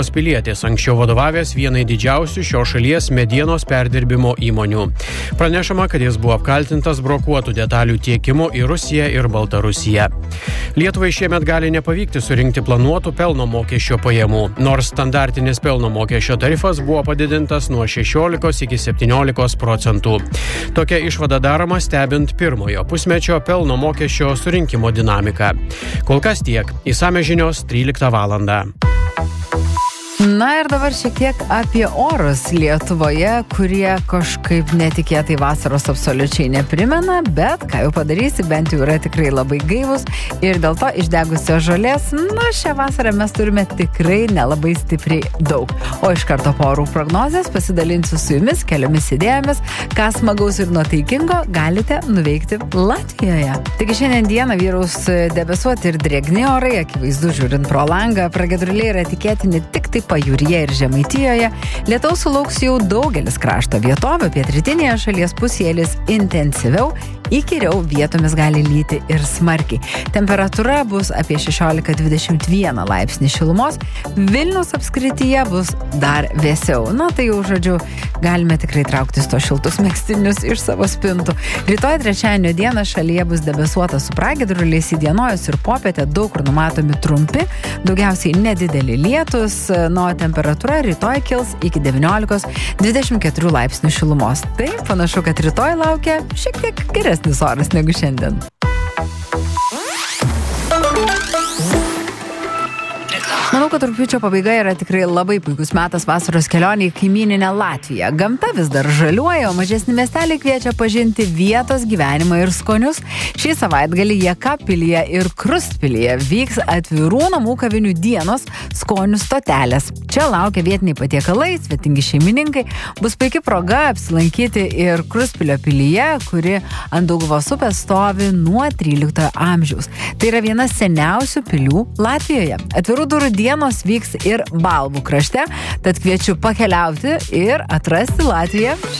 pilietis, anksčiau vadovavęs vienai didžiausių šio šalies medienos perdirbimo įmonių. Pranešama, kad jis buvo apkaltintas brokuotų detalių tiekimu į Rusiją ir Baltarusiją. Lietuvai šiemet gali nepavykti surinkti planuotų pelno mokesčio pajamų, nors standartinis pelno mokesčio tarifas buvo padidintas nuo 16 iki 17%. Tokia išvada daroma stebint pirmojo pusmečio pelno mokesčio surinkimo dinamiką. Kol kas tiek. Išsamios žinios 13 valandą. Na ir dabar šiek tiek apie orus Lietuvoje, kurie kažkaip netikėtai vasaros absoliučiai neprimena, bet ką jau padarysi, bent jau yra tikrai labai gaivus ir dėl to išdegusios žolės, šią vasarą mes turime tikrai nelabai stipriai daug. O iš karto po orų prognozės pasidalinsiu su jumis keliomis idėjomis, ką smagaus ir nuotaikingo galite nuveikti Latvijoje. Taigi šiandien dieną vyraus debesuoti ir drėgni orai, akivaizdu žiūrint pro langą, pragiedruliai yra tikėtini tik taip Pajūryje ir Žemaitijoje. Lietaus sulauks jau daugelis krašto vietovių, pietrytinėje šalies pusėje intensyviau, įkyriau vietomis gali lyti ir smarkiai. Temperatūra bus apie 16-21 laipsnį šilumos, Vilniaus apskrityje bus dar vėsiau. Tai jau, žodžiu, galime tikrai trauktis tos šiltus megztinius iš savo spintų. Rytoj trečiadienio dieną šalyje bus debesuota su pragiedruliais, įdienojus ir popietę daug kur numatomi trumpi, daugiausiai nedideli lietus, temperatūra rytoj kils iki 19-24 laipsnių šilumos. Tai panašu, kad rytoj laukia šiek tiek geresnis oras negu šiandien. Manau, kad rugpjūčio pabaiga yra tikrai labai puikus metas vasaros kelionė į kaimyninę Latviją. Gamta vis dar žaliuoja, o mažesni miesteliai kviečia pažinti vietos gyvenimą ir skonius. Šį savaitgalį Jekapilyje ir Krustpilyje vyks atvirų namų kavinių dienos skonių stotelės. Čia laukia vietiniai patiekalai, svetingi šeimininkai. Bus puiki proga apsilankyti ir Krustpilio pilyje, kuri ant Dauguvos upės stovi nuo 13 amžiaus. Tai yra viena seniausių pilių Latvijoje. Atvirų durų dienos vyks ir Balvų krašte, tad kviečiu pakeliauti ir atrasti Latviją